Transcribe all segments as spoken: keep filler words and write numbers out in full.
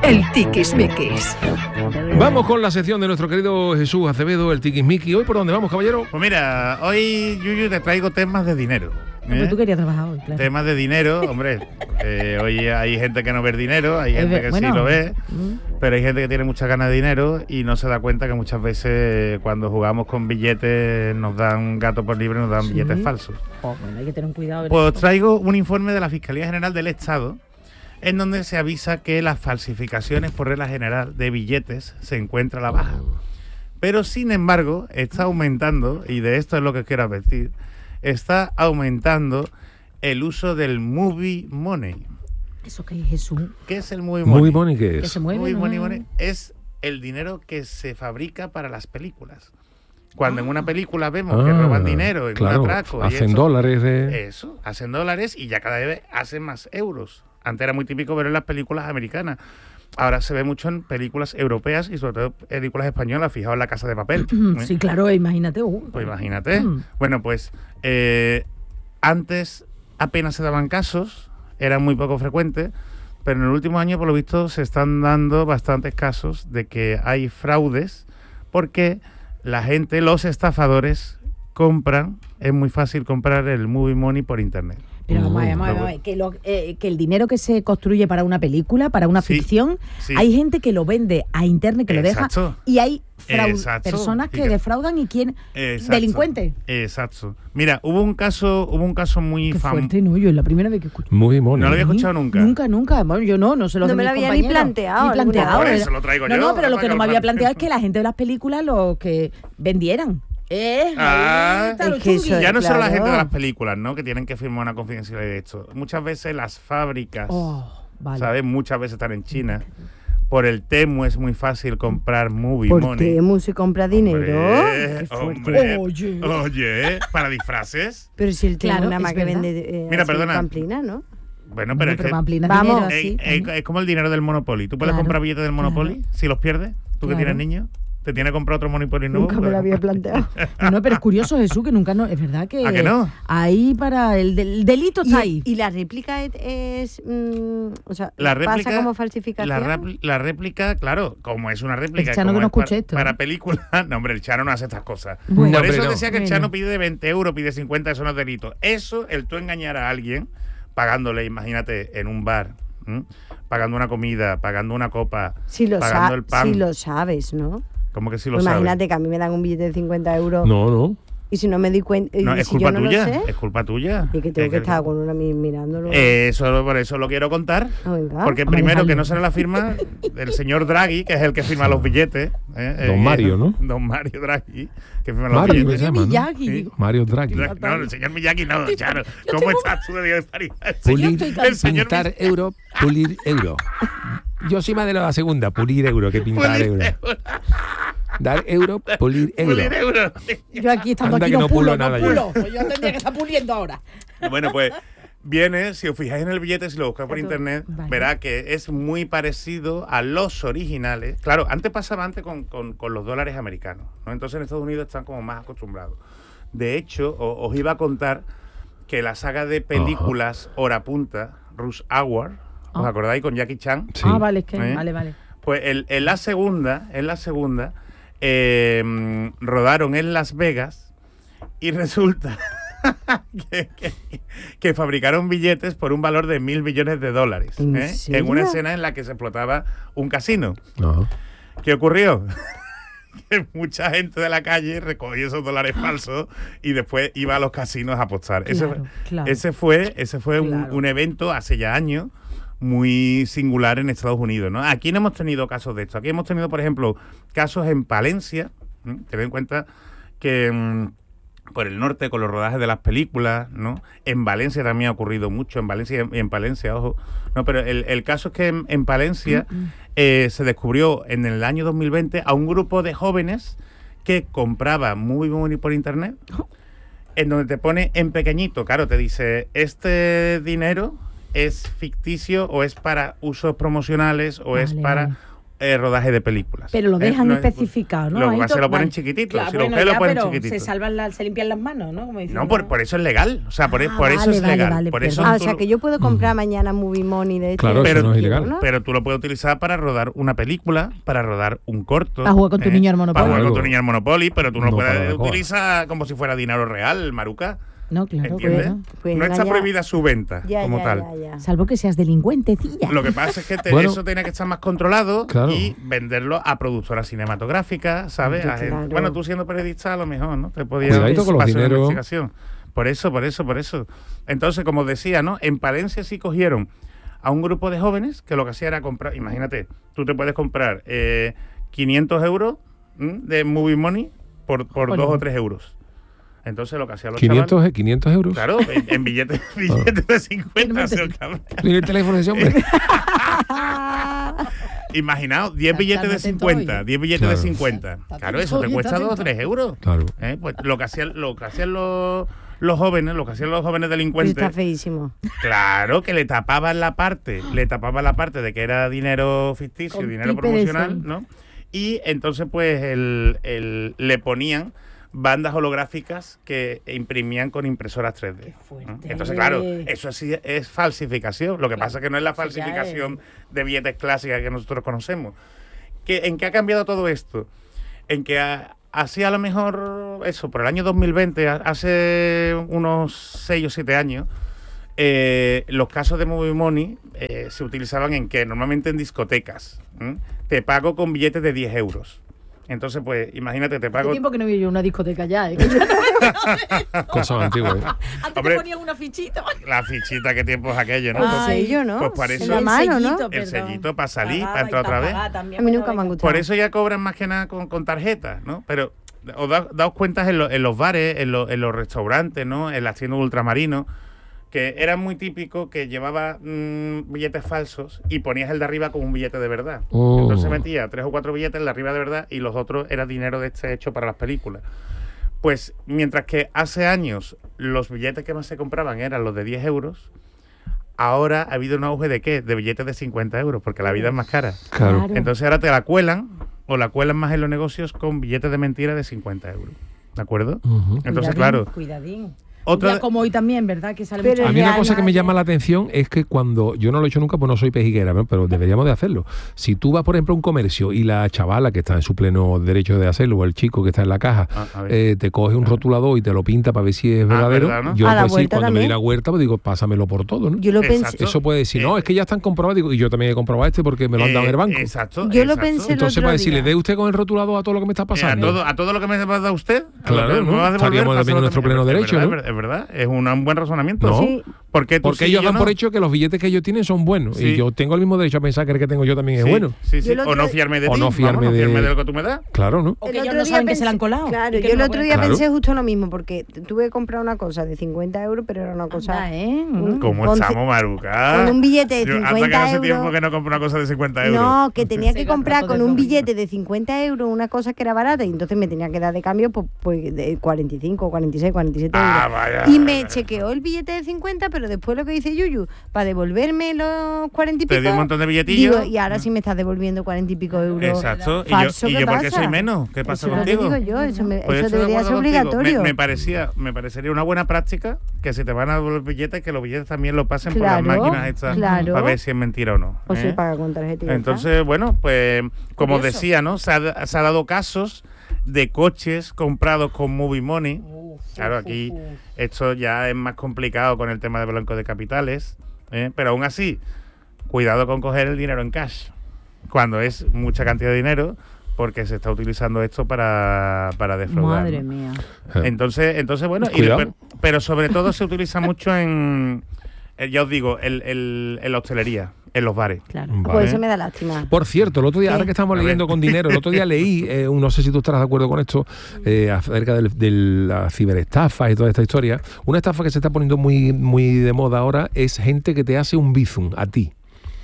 el tiquismiquis. Vamos con la sección de nuestro querido Jesús Acevedo, el tiquismiquis. ¿Hoy por dónde vamos, caballero? Pues mira, hoy, Yuyu, te traigo temas de dinero. Como ¿eh? tú querías trabajar hoy, claro. Temas de dinero, hombre. Eh, hoy hay gente que no ve el dinero, hay gente que bueno, sí lo ve, mm. pero hay gente que tiene muchas ganas de dinero y no se da cuenta que muchas veces cuando jugamos con billetes nos dan gato por libre, nos dan Sí. billetes falsos. Oh, bueno, hay que tener un cuidado. Pues os traigo un informe de la Fiscalía General del Estado en donde se avisa que las falsificaciones por regla general de billetes se encuentra a la baja. Pero sin embargo, está aumentando, y de esto es lo que quiero advertir, está aumentando el uso del movie money. ¿Eso qué es, Jesús? ¿Qué es el movie money? Muy bonito que Que es. se mueve, Movie ¿no? money, money es el dinero que se fabrica para las películas. Cuando en una película vemos que Ah, roban dinero en claro, un atraco, y hacen eso, dólares de... Eso, hacen dólares y ya cada vez hacen más euros. Antes era muy típico ver en las películas americanas. Ahora se ve mucho en películas europeas y sobre todo películas españolas. Fijaos en La Casa de Papel. ¿eh? Sí, claro, imagínate. Uh, Pues imagínate. Mm. Bueno, pues eh, antes apenas se daban casos, eran muy poco frecuentes, pero en el último año, por lo visto, se están dando bastantes casos de que hay fraudes porque la gente, los estafadores, compran, es muy fácil comprar el movie money por internet. Pero vamos, a ver, Mm, vamos, a ver, no, vamos a ver, que, lo- eh, que el dinero que se construye para una película, para una Sí, ficción, sí. hay gente que lo vende a internet, que lo Exacto. deja, y hay frau- Exacto. personas Y que que- defraudan y quieren... Exacto. Delincuentes. Exacto. Mira, hubo un caso, hubo un caso muy Qué famoso. fuerte, ¿no? Yo es la primera vez que escucho. Muy money. No lo había escuchado nunca. Nunca, nunca. Bueno, yo no, no se lo No sé me mis lo había ni compañeros. planteado, Ni planteado. Por era- eso lo traigo no, yo, no, pero lo que no me había para que lo planteado es que la gente de las películas lo que vendieran. Eh, Ah, ahí está lo es que eso chungui. es- Ya no solo la Claro. gente de las películas, ¿no? Que tienen que firmar una confidencialidad de esto. Muchas veces las fábricas, Oh, vale. ¿sabes? Muchas veces están en China. Por el Temu es muy fácil comprar movie ¿Por money. Temu se compra dinero? Hombre, Qué fuerte. hombre. Oye. Oye, para disfraces. Pero si el Temu Claro, nada más es que verdad. vende eh, Mira, así perdona. pamplina, ¿no? Bueno, pero es que Pamplina Vamos. dinero, es, así, es- ¿no? es como el dinero del Monopoly. ¿Tú puedes Claro, comprar billetes del Monopoly claro. si los pierdes? ¿Tú que Claro. tienes niños? ¿Te tiene que comprar otro Monopoly nuevo? Nunca me lo había planteado. No, no, pero es curioso, Jesús, que nunca no. Es verdad que. ¿A que no? Ahí para. El, del- el delito está ahí. ¿Y, y la réplica es, es, mm, o sea, La réplica, pasa como falsificación? La, rap- la réplica, claro, como es una réplica. El Chano como que no es para, escuche esto, para ¿eh? películas. No, hombre, el Chano no hace estas cosas. Bueno, Por eso hombre, no. decía que el Bueno. Chano pide de veinte euros, pide cincuenta, eso no es delito. Eso, el tú engañar a alguien, pagándole, imagínate, en un bar, ¿m? pagando una comida, pagando una copa, Si lo, pagando sa- el pan. si lo sabes, ¿no? Como que si lo Pues sabes. imagínate que a mí me dan un billete de cincuenta euros No, no. y si no me di cuenta, y No, es si culpa yo no tuya. lo sé, Es culpa tuya. y que tengo Es que estar con una mi- mirándolo. Eh, Eso, por eso lo quiero contar. Ah, venga. Porque Vamos a primero que dejarlo. no será la firma del señor Draghi, que es el que firma los billetes. ¿eh? Don Eh, Mario, ¿no? Don Mario Draghi, que firma los Mario, billetes. que se llama, ¿no? Miyagi, Sí. digo. Mario Draghi. Draghi- No, el señor Miyagi no, Charo. yo ¿Cómo tengo- estás tú de Dios de París? Pulir, el señor pintar euro, pulir euro. Yo soy más de la segunda, pulir euro que pintar Pulir euro. Dar euro, pulir euro. Pulir euro. Yo aquí estando Anda aquí que no no pulo pulo, no nada yo. pulo. Pues yo tendría que estar puliendo ahora. Bueno, pues viene, si os fijáis en el billete, si lo buscáis por internet, Vale. verá que es muy parecido a los originales. Claro, antes pasaba antes con, con- con los dólares americanos, ¿no? Entonces en Estados Unidos están como más acostumbrados. De hecho, o- os iba a contar que la saga de películas Hora Punta, Rush Hour, ¿os Ah. acordáis? Con Jackie Chan. Sí. Ah, vale, es que. ¿Eh? Vale, vale. Pues el- en la segunda, en la segunda, eh, mm, rodaron en Las Vegas y resulta que, que- que fabricaron billetes por un valor de mil millones de dólares. ¿En ¿eh? serio? En una escena en la que se explotaba un casino. Ajá. ¿Qué ocurrió? Que mucha gente de la calle recogía esos dólares falsos y después iba a los casinos a apostar. ese, Claro, claro. ese fue, ese fue un- Claro. un, evento hace ya años muy singular en Estados Unidos, ¿no? Aquí no hemos tenido casos de esto. Aquí hemos tenido, por ejemplo, casos en Palencia. ¿m? Tened en cuenta que mm, por el norte, con los rodajes de las películas, ¿no? En Valencia también ha ocurrido mucho, en Valencia y en, en Palencia, ojo. No, pero el, el caso es que en, en Palencia eh, se descubrió en el año dos mil veinte a un grupo de jóvenes que compraba muy muy por internet, en donde te pone en pequeñito, claro, te dice, este dinero es ficticio o es para usos promocionales o es Vale, para vale. eh, rodaje de películas. Pero lo dejan Eh, no es- especificado, ¿no? Lo Ahí que pasa es que lo to- ponen vale. chiquitito. Claro, Si lo bueno, ves, lo ya, ponen pero chiquitito. se salvan la- se limpian las manos, ¿no? Como diciendo, No, por, por eso es legal. O sea, por, e- Ah, por eso vale, es vale, legal. vale, por eso perdón. Ah, o tú sea lo- que yo puedo comprar mañana Movie Money de este. Claro, eso pero, no es ilegal. ¿no? pero tú lo puedes utilizar para rodar una película, para rodar un corto. Para jugar con tu niño al Monopoly. Para jugar con Algo. tu niño al Monopoly, pero tú no, No para puedes la cola. utilizar como si fuera dinero real, Maruca. No, claro, ¿Entiendes? claro. Pues no está engaña- prohibida su venta Ya, como ya, tal. ya, ya. Salvo que seas delincuentecilla. Lo que pasa es que te- Bueno. eso tiene que estar más controlado Claro. y venderlo a productoras cinematográficas, ¿sabes? A gente- Claro. Bueno, tú siendo periodista a lo mejor, ¿no? Te podías Cuidadito con los pasar una dineros. investigación. Por eso, por eso, por eso. Entonces, como decía, ¿no? En Palencia sí cogieron a un grupo de jóvenes que lo que hacía era comprar, imagínate, tú te puedes comprar eh, quinientos euros ¿m? de Movie Money por, por Jolín. dos o tres euros. Entonces lo que hacían los quinientos, chavales... eh, quinientos euros. Claro, en, en billetes, billetes de cincuenta. se lo cabrón. ¿Tiene el teléfono de ese hombre? Imaginaos, diez Está billetes de echándote cincuenta, todo. diez billetes Claro. de cincuenta. Está Claro, atento, eso te está cuesta dos o atento. tres euros. Claro. ¿Eh? Pues lo que hacían, lo que hacían los, los jóvenes, lo que hacían los jóvenes Pero delincuentes, está feísimo. claro, que le tapaban la parte, le tapaban la parte de que era dinero ficticio, Con dinero tipe de promocional, sol. ¿no? Y entonces pues el, el- le ponían bandas holográficas que imprimían con impresoras tres D. Qué fuerte. ¿no? Entonces, claro, eso sí es falsificación. Lo que pasa es que no es la Eso ya falsificación de billetes clásicas que nosotros conocemos. ¿Qué, ¿En qué ha cambiado todo esto? En que ha- así a lo mejor, eso, por el año dos mil veinte, a- hace unos seis o siete años, eh, los casos de Movie Money eh, se utilizaban en que normalmente en discotecas. ¿m? Te pago con billetes de diez euros. Entonces, pues, imagínate, te Hace pago... tiempo que no veo yo una discoteca ya, ¿eh? Que yo no- Cosas antiguas. ¿eh? Antes Hombre. te ponían una fichita. La fichita, qué tiempo es aquello, ¿no? Ah, Pues, sí, yo, ¿no? pues por eso- En la mano, ¿no? sellito, el perdón. sellito para salir, Pagaba para entrar y otra vez. pagar también, A mí pero nunca me han venga. gustado. Por eso ya cobran más que nada con, con tarjetas, ¿no? Pero os da- daos cuenta en, lo- en los bares, en, lo- en los restaurantes, ¿no? En las tiendas de ultramarinos, que era muy típico que llevaba mm, billetes falsos y ponías el de arriba con un billete de verdad. Oh. Entonces metía tres o cuatro billetes el de arriba de verdad y los otros era dinero de este hecho para las películas. Pues mientras que hace años los billetes que más se compraban eran los de diez euros, ahora ha habido un auge de ¿qué? De billetes de cincuenta euros, porque la vida es más cara. Claro. Claro. Entonces ahora te la cuelan o la cuelan más en los negocios con billetes de mentira de cincuenta euros. ¿De acuerdo? Ujú. Entonces, Cuidadín, claro, Cuidadín. otra Ya como hoy también, ¿verdad? Que sale Pero mucho. A mí una real, cosa que me nadie. llama la atención es que cuando, yo no lo he hecho nunca, pues no soy pejiguera, ¿no? Pero deberíamos de hacerlo. Si tú vas, por ejemplo, a un comercio y la chavala que está en su pleno derecho de hacerlo, o el chico que está en la caja, Ah, a ver. eh, te coge un rotulador y te lo pinta para ver si es verdadero, verdad, ¿no? yo A la pues sí, vuelta cuando me también. di la huerta, pues digo, pásamelo por todo, ¿no? Yo lo Exacto. pensé. Eso puede decir, no, Eh, es que ya están comprobados, digo, y yo también he comprobado este porque me lo han dado en el Eh, banco. Exacto. Yo lo exacto. pensé el Entonces, otro para decirle, día. ¿dé usted con el rotulador a todo lo que me está Eh, a, pasando? todo, a todo lo que me va a dar usted, a Claro, lo que me ¿no? va a devolver, Estaríamos también pásalo en nuestro también. pleno Es derecho, verdad, ¿no? Es verdad, es un un buen razonamiento. No. Sí. ¿Por qué tú Porque sí, ellos yo dan no? por hecho que los billetes que ellos tienen son buenos. Sí. Y yo tengo el mismo derecho a pensar que el que tengo yo también es Sí, bueno. sí, sí. Yo el O otro- no fiarme de o ti. no vamos, fiarme no de- fiarme de lo que tú me das. Claro, ¿no? O que El ellos otro no día saben que se pensé- la han colado. Claro, y que yo el no otro lo día Claro. pensé justo lo mismo, porque tuve que comprar una cosa de cincuenta euros, pero era una cosa. Anda, ¿eh? un- ¿Cómo con- estamos, Maruca? con un billete de Yo, anda que cincuenta hace tiempo euros. que no compro una cosa de cincuenta euros. No, que tenía Se que gasta comprar todo con el un doble. billete de cincuenta euros una cosa que era barata y entonces me tenía que dar de cambio pues, pues de cuarenta y cinco, cuarenta y seis, cuarenta y siete Ah, euros. vaya. Y me chequeó el billete de cincuenta, pero después lo que dice Yuyu, para devolverme los cuarenta y Te pico. di un montón de billetillos. digo, y ahora sí me estás devolviendo cuarenta y pico euros. Exacto. ¿Y Falso, yo, y ¿qué yo por qué pasa? soy menos? ¿Qué pasa Eso es lo que contigo? digo yo, eso, me- Pues eso estoy de debería ser acuerdo contigo. obligatorio. Me, me parecía, me parecería una buena práctica que si te van a devolver billetes, que los billetes también lo pasen Claro, por las máquinas estas claro. para ver si es mentira o no. O se ¿eh? paga con tarjeta y ya está. Entonces, bueno, pues como Curioso. decía, ¿no? Se ha, se ha dado casos de coches comprados con Movie Money. Claro, aquí esto ya es más complicado con el tema de blanco de capitales, ¿eh? Pero aún así, cuidado con coger el dinero en cash, cuando es mucha cantidad de dinero, porque se está utilizando esto para, para defraudar. Madre ¿no? mía. Entonces, entonces bueno, y- Cuidado. pero, pero sobre todo se utiliza mucho en, eh, ya os digo, el, el- en la hostelería, en los bares. Claro. Vale. Pues eso me da lástima. Por cierto, el otro día, ¿Qué? ahora que estamos A ver. leyendo con dinero, el otro día leí, eh, un- no sé si tú estarás de acuerdo con esto, eh, acerca del- de la ciberestafa y toda esta historia. Una estafa que se está poniendo muy, muy de moda ahora es gente que te hace un bizum a ti.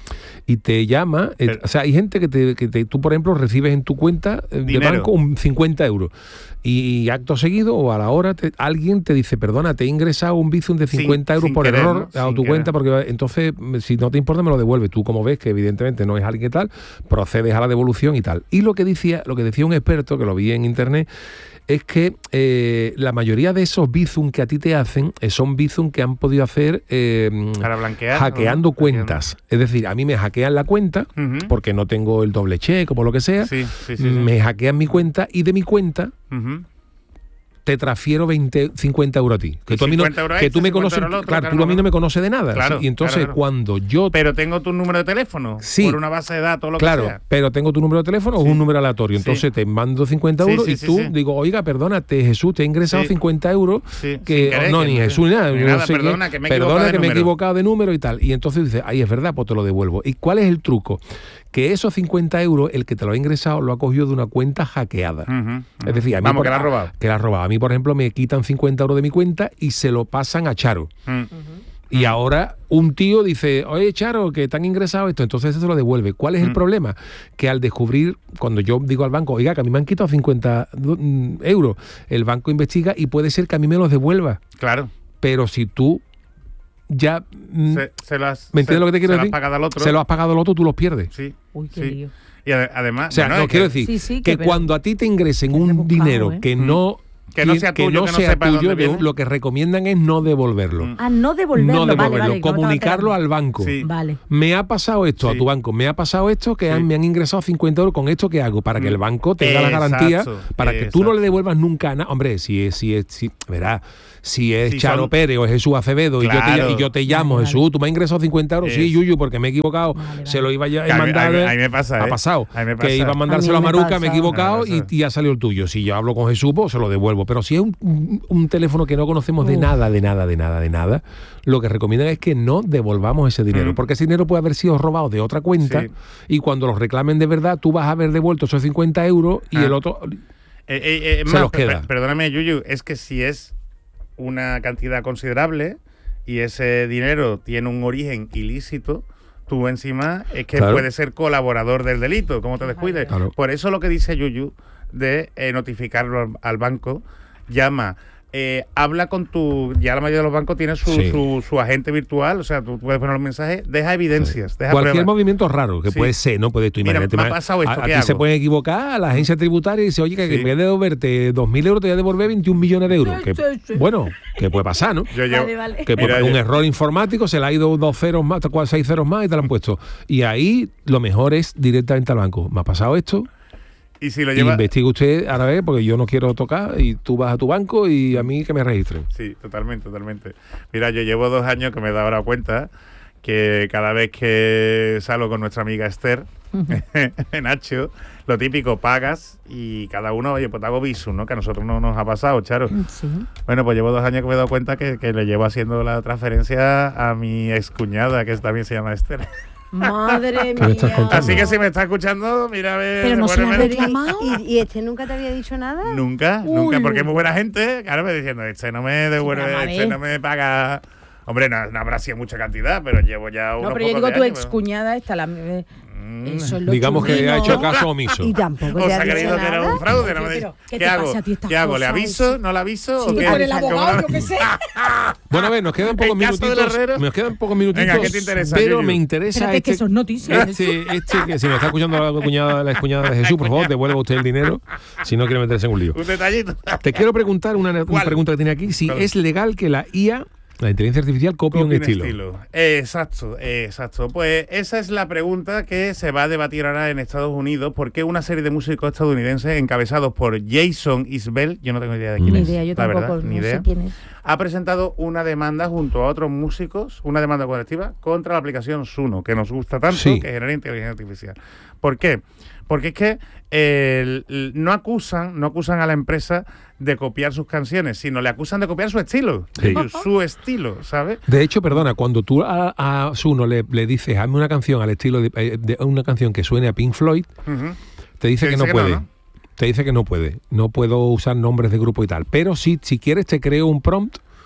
y te llama, eh, Pero- o sea, hay gente que, te, que te- tú, por ejemplo, recibes en tu cuenta eh, de Dinero. banco un cincuenta euros y, acto seguido o a la hora te- alguien te dice, perdona, te he ingresado un Bizum de Sin- cincuenta euros sin por querer, error ¿no? a Sin tu querer. cuenta, porque entonces, si no te importa, me lo devuelve. Tú, como ves que evidentemente no es alguien tal, procedes a la devolución y tal. Y lo que decía, lo que decía un experto, que lo vi en internet, es que eh, la mayoría de esos Bizum que a ti te hacen eh, son Bizum que han podido hacer eh, Para blanquear. hackeando ¿no? cuentas. Es decir, a mí me hackean la cuenta Ujú. porque no tengo el doble check o por lo que sea. Sí, sí, sí, sí. Me hackean mi cuenta y de mi cuenta Ujú. te transfiero veinte, cincuenta euros a ti. Que Y tú, a mí no- cincuenta euros que extra, tú me cincuenta conoces, euros al otro, claro, claro, tú a mí no, no me conoces de nada. Claro, y entonces claro, claro. cuando yo... Pero tengo tu número de teléfono. Sí. Por una base de datos, lo Claro, que sea. pero tengo tu número de teléfono o Sí. un número aleatorio. Sí. Entonces te mando cincuenta Sí, euros sí, y sí, tú sí. digo, oiga, perdónate, Jesús, te he ingresado Sí. cincuenta euros. Sí, Que sin querer, no, que ni no- Jesús ni nada. ni yo nada, no sé qué. perdona, que me he Perdona equivocado de que me he número. equivocado de número y tal. Y entonces dices, ahí es verdad, pues te lo devuelvo. ¿Y cuál es el truco? Que esos cincuenta euros, el que te lo ha ingresado, lo ha cogido de una cuenta hackeada. Ujú, ujú. Es decir, a mí Vamos, por- que la has robado. Que la has robado. A mí, por ejemplo, me quitan cincuenta euros de mi cuenta y se lo pasan a Charo. Mm. Y ahora un tío dice, oye, Charo, que te han ingresado esto, entonces eso se lo devuelve. ¿Cuál es el Mm. problema? Que al descubrir, cuando yo digo al banco, oiga, que a mí me han quitado cincuenta mm, euros, el banco investiga y puede ser que a mí me los devuelva. Claro. Pero si tú ya... mm, Se, se lo has, ¿Me entiendes se- lo que te quiero se lo has decir? pagado al otro. Se lo has pagado al otro, tú los pierdes. Sí. Uy, qué sí. lío. Y ade- además... O sea, bueno, no, es quiero que- decir Sí, sí, que que pero- cuando a ti te ingresen un rebuscado, dinero ¿eh? que Mm. no... Que no sea tuyo, que no sepa tuyo, dónde de- viene. lo que recomiendan es no devolverlo. Mm. Ah, no devolverlo, No vale, devolverlo, vale, como comunicarlo estaba al banco. Sí. Vale. Me ha pasado esto Sí. a tu banco, me ha pasado esto que Sí. han- me han ingresado cincuenta euros, con esto que hago, para que el banco tenga la Exacto, garantía, para que tú no exacto. le devuelvas nunca nada. Hombre, si es, si es, si, verá, si es Si Charo son- Pérez o es Jesús Acevedo y, yo Claro. te, y yo te llamo, Vale, Jesús, tú me has ingresado cincuenta euros, sí, Es- Yuyu, porque me he equivocado, Vale, vale. se lo iba ya Que a a mí- mandar. a mí- a mí me pasa, ha ¿eh? pasado, A mí me que pasa. iba a mandárselo a, A mí me Maruca, me he pasa. equivocado A mí me y, pasa. y ha salido el tuyo. Si yo hablo con Jesús, pues se lo devuelvo. Pero si es un, un- un teléfono que no conocemos de Uf. nada, de nada, de nada, de nada, lo que recomiendan es que no devolvamos ese dinero, Mm. porque ese dinero puede haber sido robado de otra cuenta Sí. y cuando los reclamen de verdad, tú vas a haber devuelto esos cincuenta euros y Ah. el otro... Eh, eh, eh, Se más, los per- queda. per- Perdóname, Yuyu, es que si es una cantidad considerable y ese dinero tiene un origen ilícito, tú encima es que Claro. puedes ser colaborador del delito, como te descuides. Claro. Por eso lo que dice Yuyu de eh, notificarlo al, al banco, llama, eh, habla con tu... Ya la mayoría de los bancos tienen su, Sí. su, su agente virtual, o sea, tú puedes poner un mensaje, deja evidencias, deja Cualquier pruebas. movimiento raro que Sí. puede ser, ¿no? Puedes tú Mira, imagínate. me ha ma- pasado esto, a, a ¿qué ti se hago? pueden equivocar a la agencia tributaria y dice, oye, que Sí. en vez de devolverte dos mil euros te voy a devolver veintiún millones de euros. Sí, Que, sí, sí. bueno, que puede pasar, ¿no? Yo llevo- Vale, vale. Que Mira, por un yo- error informático se le ha ido dos ceros más, cual seis ceros más y te lo han puesto. Y ahí lo mejor es directamente al banco. Me ha pasado esto, Y si lo lleva... investiga usted ahora vez porque yo no quiero tocar y tú vas a tu banco y a mí que me registren. Sí, totalmente, totalmente. Mira, yo llevo dos años que me he dado ahora cuenta que cada vez que salgo con nuestra amiga Esther, Nacho, lo típico, pagas y cada uno, oye, pues te hago Bizum, ¿no? Que a nosotros no nos ha pasado, Charo. Sí. Bueno, pues llevo dos años que me he dado cuenta que, que le llevo haciendo la transferencia a mi excuñada, que también se llama Esther. Madre ¿Qué me estás mía. contando? Así que si me está escuchando, mira a ver... Pero no se la devuélveme. ha reclamado. ¿Y, y este nunca te había dicho nada? Nunca, Uy. nunca, porque es muy buena gente. Claro, me diciendo, este no me devuelve, pero a este ver. no me paga. Hombre, no, no habrá sido mucha cantidad, pero llevo ya unos No, pero yo pocos digo de tu años, ex cuñada esta, la... eh, Mm. Eso es lo Digamos que chulino. ha hecho caso omiso. Y tampoco ¿Os te ha ha dicho creído que era nada. un fraude? No me Pero, dice, ¿qué ¿Qué te hago? pasa a ti estas ¿Qué hago? ¿Le cosas? aviso? ¿No le aviso? Sí, ¿O qué? tú eres el ¿Cómo abogado, no? yo qué sé. Bueno, a ver, nos quedan pocos En caso del minutitos. herrero. Nos quedan pocos minutitos. Venga, ¿qué te interesa, Pero Yuyu? me interesa Espérate, que este, son noticias. este, este, que si me está escuchando la cuñada, la cuñada de Jesús, por favor, devuelva usted el dinero, si no quiere meterse en un lío. Un detallito. Te quiero preguntar una, una ¿Cuál? pregunta que tiene aquí, si ¿Cuál? es legal que la I A, la inteligencia artificial, copie un Copia estilo. Eh, exacto, eh, exacto. Pues esa es la pregunta que se va a debatir ahora en Estados Unidos, porque una serie de músicos estadounidenses encabezados por Jason Isbell, yo no tengo idea de quién Ni es, idea, yo la tampoco, verdad, ni no idea, sé quién es. ha presentado una demanda junto a otros músicos, una demanda colectiva contra la aplicación Suno, que nos gusta tanto, Sí. que genera inteligencia artificial. ¿Por qué? Porque es que eh, el- el- no acusan, no acusan a la empresa de copiar sus canciones, sino le acusan de copiar su estilo, Sí. su, su estilo, ¿sabes? De hecho, perdona, cuando tú a, a Suno le, le dices, hazme una canción al estilo de, eh, de una canción que suene a Pink Floyd, Ujú. te dice Te que dice no que no, puede. ¿no? Te dice que no puede. No puedo usar nombres de grupo y tal. Pero sí, si quieres, te creo un prompt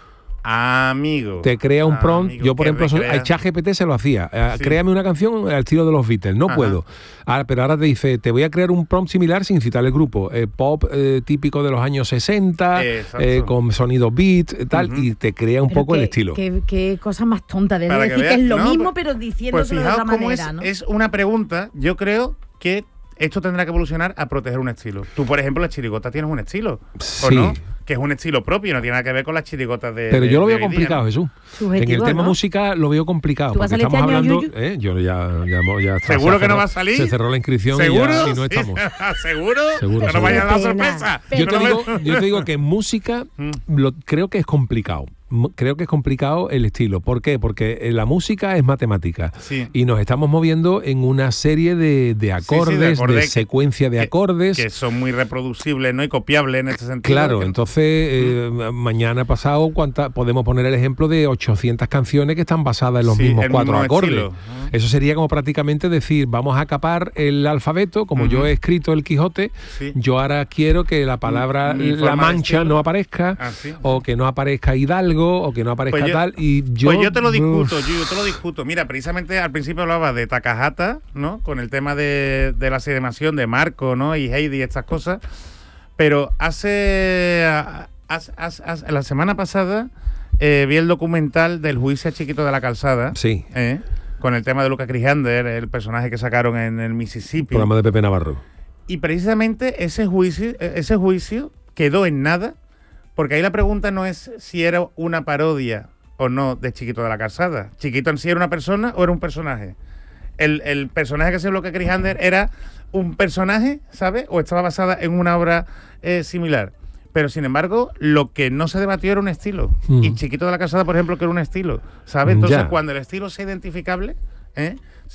Amigo. Te crea un prompt. Amigo, Yo, por que ejemplo, soy- recrea- a ChatGPT se lo hacía. Eh, Sí. Créame una canción al estilo de los Beatles. No Ajá. puedo. Ahora, pero ahora te dice, te voy a crear un prompt similar sin citar el grupo. Eh, pop eh, típico de los años sesenta, Exacto. eh, con sonidos beat, eh, tal, Ujú. y te crea un Pero poco el qué- estilo. Qué, qué cosa más tonta de Para que decir que, veas, es lo no, mismo, pues- pero Pues diciéndoselo de fijaos otra cómo manera, es, ¿no? es una pregunta. Yo creo que esto tendrá que evolucionar a proteger un estilo. Tú, por ejemplo, la chirigota tienes un estilo, ¿o Sí. no? Que es un estilo propio, no tiene nada que ver con las chirigotas de. Pero de- yo lo de veo hoy día, complicado, ¿no? Jesús. Subjetivo, En el tema ¿no? música lo veo complicado. ¿Tú vas a Porque salir estamos este año, hablando. Yuyu? eh, yo ya, ya, hemos- ya está- ¿Seguro se que no cerró- va a salir? Se cerró la inscripción y, ¿Seguro? ya, y no Sí. estamos. ¿Seguro? Seguro, Que no seguro. vaya a dar Qué pena. sorpresa. Yo Que te, no me- digo, yo te digo que en música lo, creo que es complicado. M- Creo que es complicado el estilo. ¿Por qué? Porque eh, la música es matemática. Sí. Y nos estamos moviendo en una serie de, de sí, acordes, de de, acordes que- secuencia de que- acordes. Que son muy reproducibles, ¿no? Y copiables en ese sentido. Claro, que- entonces eh, mañana pasado cuánta, podemos poner el ejemplo de ochocientas canciones que están basadas en los Sí, mismos el cuatro mismo acordes. estilo. Eso sería como prácticamente decir, vamos a capar el alfabeto, como Ujú. yo he escrito el Quijote, Sí. yo ahora quiero que la palabra Mi La forma de Mancha estilo. no aparezca, Ah, sí. o que no aparezca Hidalgo, o que no aparezca Pues yo- tal, y yo... Pues yo te lo discuto, Uf, yo, yo te lo discuto. Mira, precisamente al principio hablaba de Takahata, ¿no? Con el tema de, de la animación de Marco, ¿no? Y Heidi y estas cosas. Pero hace, hace- hace- hace- la semana pasada eh, vi el documental del juicio a Chiquito de la Calzada. Sí, ¿eh? Con el tema de Lucas Crihander, el personaje que sacaron en el Mississippi. programa de Pepe Navarro. Y precisamente ese juicio, ese juicio quedó en nada, porque ahí la pregunta no es si era una parodia o no de Chiquito de la Calzada. ¿Chiquito en sí era una persona o era un personaje? El, el personaje que se lo que Crihander era un personaje, ¿sabes? O estaba basada en una obra eh, similar. Pero sin embargo, lo que no se debatió era un estilo. Mm. Y Chiquito de la Calzada, por ejemplo, que era un estilo, ¿sabes? Entonces, Ya. cuando el estilo sea identificable, ¿eh?